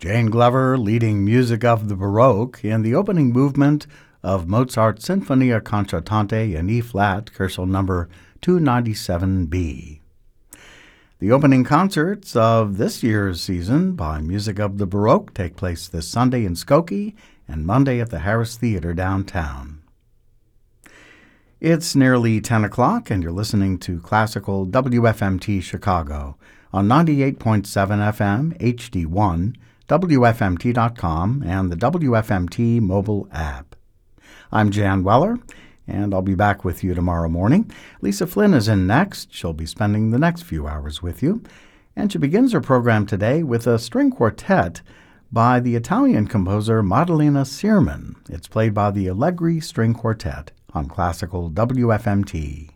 Jane Glover leading music of the Baroque in the opening movement of Mozart's Sinfonia Concertante in E-flat, Kursel number 297b. The opening concerts of this year's season by Music of the Baroque take place this Sunday in Skokie and Monday at the Harris Theater downtown. It's nearly 10 o'clock, and you're listening to Classical WFMT Chicago on 98.7 FM, HD1, WFMT.com, and the WFMT mobile app. I'm Jan Weller, and I'll be back with you tomorrow morning. Lisa Flynn is in next. She'll be spending the next few hours with you. And she begins her program today with a string quartet by the Italian composer Maddalena Sirman. It's played by the Allegri String Quartet on Classical WFMT.